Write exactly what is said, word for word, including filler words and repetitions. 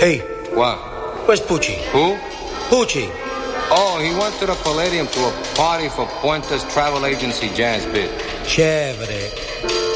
Hey. What? Where's Poochie? Who? Poochie. Oh, he went to the Palladium to a party for Puente's travel agency jazz bit. Chévere.